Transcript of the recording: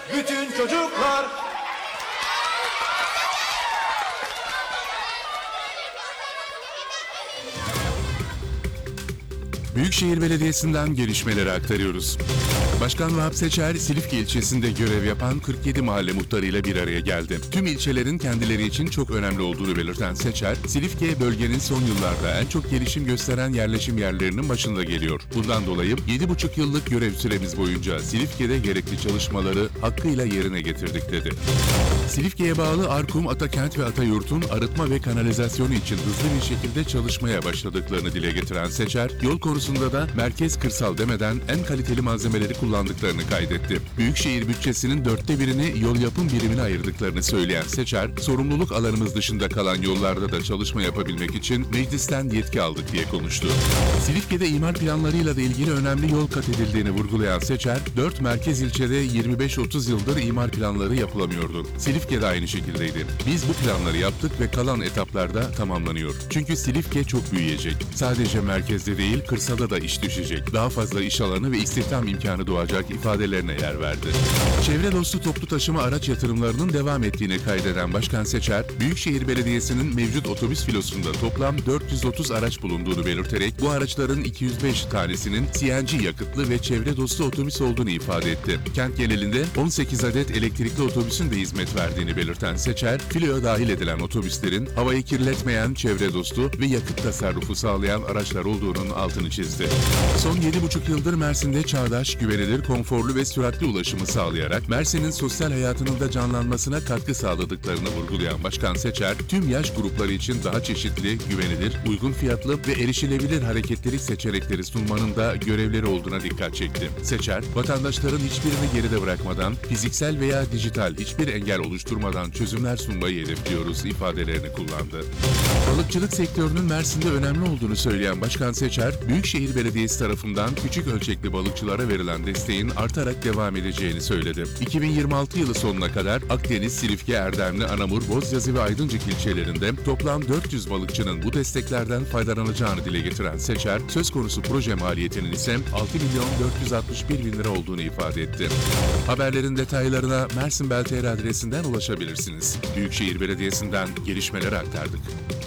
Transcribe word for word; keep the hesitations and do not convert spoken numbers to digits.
bütün çocuklar. Büyükşehir Belediyesi'nden gelişmeleri aktarıyoruz. Başkan Vahap Seçer, Silifke ilçesinde görev yapan kırk yedi mahalle muhtarıyla bir araya geldi. Tüm ilçelerin kendileri için çok önemli olduğunu belirten Seçer, Silifke bölgenin son yıllarda en çok gelişim gösteren yerleşim yerlerinin başında geliyor. Bundan dolayı yedi buçuk yıllık görev süremiz boyunca Silifke'de gerekli çalışmaları hakkıyla yerine getirdik dedi. Silifke'ye bağlı Arkum, Atakent ve Atayurt'un arıtma ve kanalizasyonu için hızlı bir şekilde çalışmaya başladıklarını dile getiren Seçer, yol konusunda da merkez kırsal demeden en kaliteli malzemeleri kullandıklarını kaydetti. Büyükşehir bütçesinin dörtte birini yol yapım birimine ayırdıklarını söyleyen Seçer, sorumluluk alanımız dışında kalan yollarda da çalışma yapabilmek için meclisten yetki aldık diye konuştu. Silifke'de imar planlarıyla da ilgili önemli yol kat edildiğini vurgulayan Seçer, dört merkez ilçede yirmi beş otuz yıldır imar planları yapılamıyordu. Silifke de aynı şekildeydi. Biz bu planları yaptık ve kalan etaplarda tamamlanıyor. Çünkü Silifke çok büyüyecek. Sadece merkezde değil, kırsalda da iş düşecek. Daha fazla iş alanı ve istihdam imkanı doğacak ifadelerine yer verdi. Çevre dostu toplu taşıma araç yatırımlarının devam ettiğini kaydeden Başkan Seçer, Büyükşehir Belediyesi'nin mevcut otobüs filosunda toplam dört yüz otuz araç bulunduğunu belirterek bu araçların iki yüz beş tanesinin C N G yakıtlı ve çevre dostu otobüs olduğunu ifade etti. Kent genelinde on sekiz adet elektrikli otobüsün de hizmet verdiğini belirten Seçer, filoya dahil edilen otobüslerin havayı kirletmeyen, çevre dostu ve yakıt tasarrufu sağlayan araçlar olduğunun altını çizdi. Son yedi buçuk yıldır Mersin'de çağdaş, güvenilir, konforlu ve süratli ulaşımı sağlayarak Mersin'in sosyal hayatının da canlanmasına katkı sağladıklarını vurgulayan Başkan Seçer, tüm yaş grupları için daha çeşitli, güvenilir, uygun fiyatlı ve erişilebilir hareketlilik seçenekleri sunmanın da görevleri olduğuna dikkat çekti. Seçer, vatandaşların hiçbirini geride bırakmadan, fiziksel veya dijital hiçbir engel oluşturmadan çözümler sunmayı hedefliyoruz ifadelerini kullandı. Balıkçılık sektörünün Mersin'de önemli olduğunu söyleyen Başkan Seçer, Büyükşehir Belediyesi tarafından küçük ölçekli balıkçılara verilen desteğin artarak devam edeceğini söyledi. iki bin yirmi altı yılı sonuna kadar Akdeniz, Silifke, Erdemli, Anamur, Bozyazı ve Aydıncık ilçelerinde toplam dört yüz balıkçının bu desteklerden faydalanacağını dile getiren Seçer, söz konusu proje maliyetinin ise altı milyon dört yüz altmış bir bin lira olduğunu ifade etti. Haberlerin detaylarına Mersin Bel T R adresinden ulaşabilirsiniz. Büyükşehir Belediyesi'nden gelişmeleri aktardık.